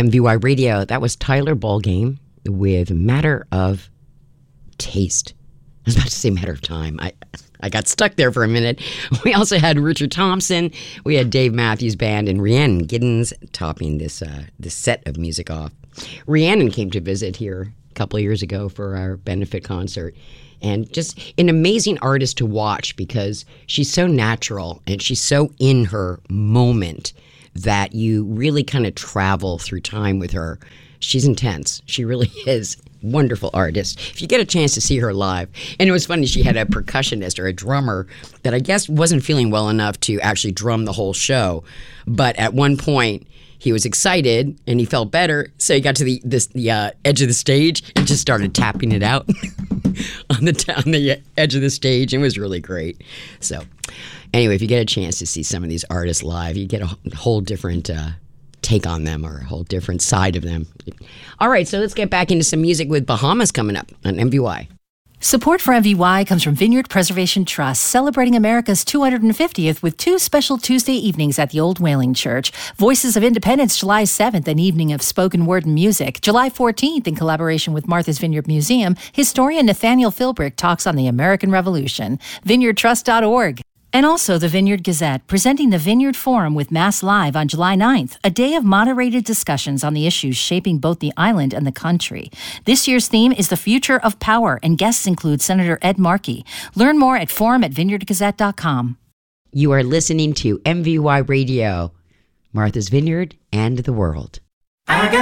MVY Radio. That was Tyler Ballgame with Matter of Taste. I was about to say Matter of Time. I got stuck there for a minute. We also had Richard Thompson. We had Dave Matthews Band and Rhiannon Giddens topping this set of music off. Rhiannon came to visit here a couple of years ago for our benefit concert. And just an amazing artist to watch because she's so natural and she's so in her moment that you really kind of travel through time with her. She's intense. She really is. Wonderful artist. If you get a chance to see her live. And it was funny, she had a percussionist or a drummer that I guess wasn't feeling well enough to actually drum the whole show. But at one point, he was excited and he felt better. So he got to the edge of the stage and just started tapping it out on the edge of the stage. It was really great. So anyway, if you get a chance to see some of these artists live, you get a whole different take on them or a whole different side of them. All right, so let's get back into some music with Bahamas coming up on MVY. Support for MVY comes from Vineyard Preservation Trust, celebrating America's 250th with 2 special Tuesday evenings at the Old Whaling Church. Voices of Independence, July 7th, an evening of spoken word and music. July 14th, in collaboration with Martha's Vineyard Museum, historian Nathaniel Philbrick talks on the American Revolution. VineyardTrust.org. And also the Vineyard Gazette, presenting the Vineyard Forum with Mass Live on July 9th, a day of moderated discussions on the issues shaping both the island and the country. This year's theme is the future of power, and guests include Senator Ed Markey. Learn more at forum@vineyardgazette.com. You are listening to MVY Radio, Martha's Vineyard and the World.